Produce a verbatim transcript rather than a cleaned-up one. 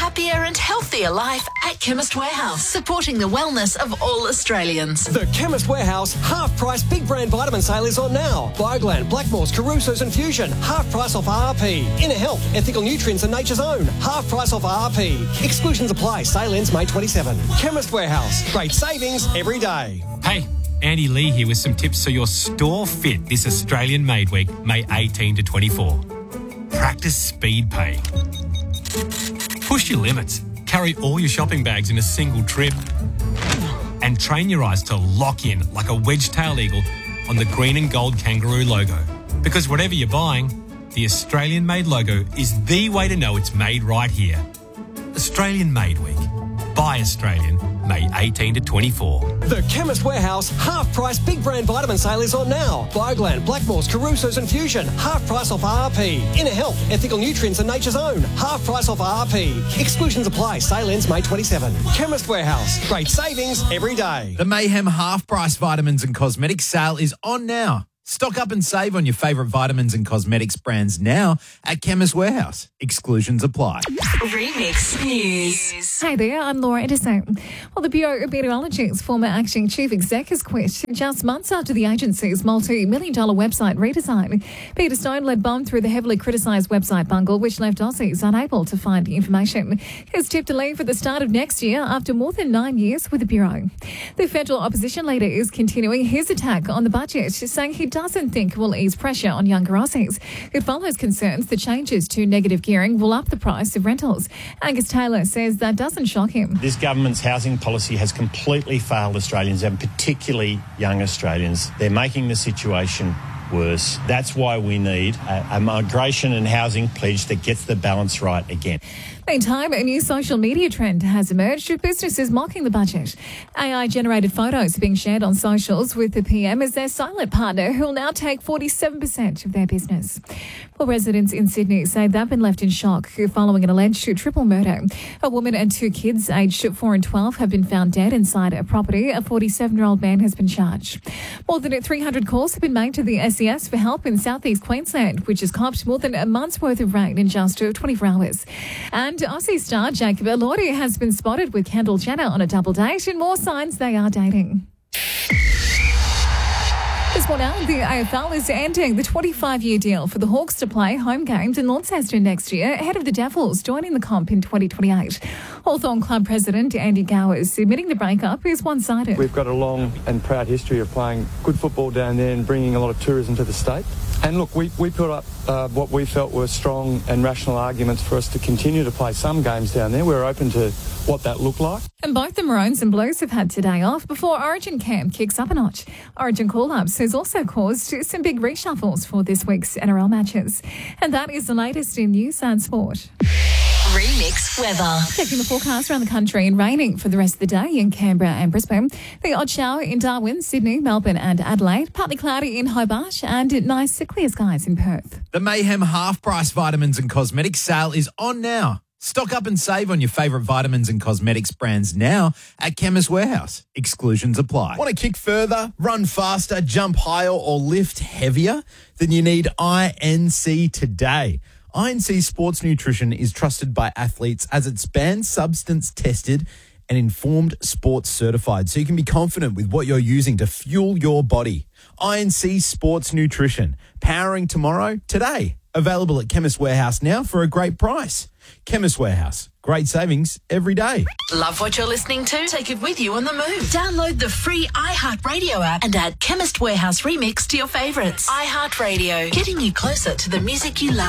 happier and healthier life at Chemist Warehouse, supporting the wellness of all Australians. The Chemist Warehouse half-price big brand vitamin sale is on now. Bioglan, Blackmores, Caruso's and Fusion, half price off R R P. Inner Health, Ethical Nutrients and Nature's Own, half price off R R P. Exclusions apply. Sale ends May twenty-seventh. Chemist Warehouse. Great savings every day. Hey, Andy Lee here with some tips so you're store fit this Australian Made Week, May eighteenth to twenty-fourth. Practice speed pay. Push your limits. Carry all your shopping bags in a single trip. And train your eyes to lock in like a wedge-tailed eagle on the green and gold kangaroo logo. Because whatever you're buying, the Australian Made logo is the way to know it's made right here. Australian Made Week. Buy Australian, May eighteenth to twenty-fourth. The Chemist Warehouse half-price big brand vitamin sale is on now. Bioglan, Blackmores, Caruso's and Fusion, half price off R R P. Inner Health, Ethical Nutrients and Nature's Own, half price off R R P. Exclusions apply. Sale ends May twenty-seventh. Chemist Warehouse. Great savings every day. The Mayhem half-price vitamins and cosmetics sale is on now. Stock up and save on your favourite vitamins and cosmetics brands now at Chemist Warehouse. Exclusions apply. Remix News. Hey there, I'm Laura Edison. Well, the Bureau of Meteorology's former acting chief exec has quit just months after the agency's multi-million dollar website redesign. Peter Stone led bomb through the heavily criticised website bungle, which left Aussies unable to find information. He's tipped to leave at the start of next year after more than nine years with the Bureau. The federal opposition leader is continuing his attack on the budget, saying he doesn't think will ease pressure on younger Aussies. It follows concerns that changes to negative gearing will up the price of rentals. Angus Taylor says that doesn't shock him. This government's housing policy has completely failed Australians, and particularly young Australians. They're making the situation worse. That's why we need a, a migration and housing pledge that gets the balance right again. Meantime, a new social media trend has emerged with businesses mocking the budget. A I-generated photos are being shared on socials with the P M as their silent partner, who will now take forty-seven percent of their business. Well, residents in Sydney say they've been left in shock following an alleged triple murder. A woman and two kids aged four and twelve have been found dead inside a property. A forty-seven-year-old man has been charged. More than three hundred calls have been made to the S E S for help in southeast Queensland, which has copped more than a month's worth of rain in just twenty-four hours. And Aussie star Jacob Elordi has been spotted with Kendall Jenner on a double date, and more signs they are dating. This morning, the A F L is ending the twenty-five-year deal for the Hawks to play home games in Launceston next year, ahead of the Devils joining the comp in twenty twenty-eight. Hawthorn Club President Andy Gowers admitting the breakup is one-sided. We've got a long and proud history of playing good football down there and bringing a lot of tourism to the state. And look, we, we put up uh, what we felt were strong and rational arguments for us to continue to play some games down there. We're open to what that looked like. And both the Maroons and Blues have had today off before Origin camp kicks up a notch. Origin call-ups has also caused some big reshuffles for this week's N R L matches. And that is the latest in news and sport. Remix weather. Checking the forecast around the country, and raining for the rest of the day in Canberra and Brisbane. The odd shower in Darwin, Sydney, Melbourne and Adelaide. Partly cloudy in Hobart and nice clear skies in Perth. The Mayhem half-price vitamins and cosmetics sale is on now. Stock up and save on your favourite vitamins and cosmetics brands now at Chemist Warehouse. Exclusions apply. Want to kick further, run faster, jump higher or lift heavier? Then you need I N C today. I N C Sports Nutrition is trusted by athletes as it's banned substance tested and informed sports certified, so you can be confident with what you're using to fuel your body. I N C Sports Nutrition, powering tomorrow, today. Available at Chemist Warehouse now for a great price. Chemist Warehouse, great savings every day. Love what you're listening to? Take it with you on the move. Download the free iHeartRadio app and add Chemist Warehouse Remix to your favourites. iHeartRadio, getting you closer to the music you love.